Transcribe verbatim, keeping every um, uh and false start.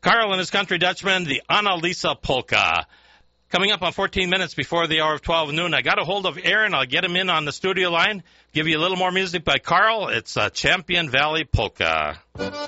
Carl and his Country Dutchman, the Annalisa Polka. Coming up on fourteen minutes before the hour of twelve noon, I got a hold of Aaron. I'll get him in on the studio line, give you a little more music by Carl. It's uh, Champion Valley Polka.